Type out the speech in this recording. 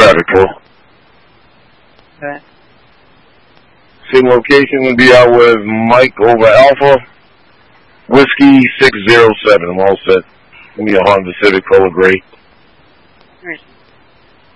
traffic 4. Okay. Same location will be out with Mike over Alpha. Whiskey 607. I'm all set. Give me a Honda Civic color gray.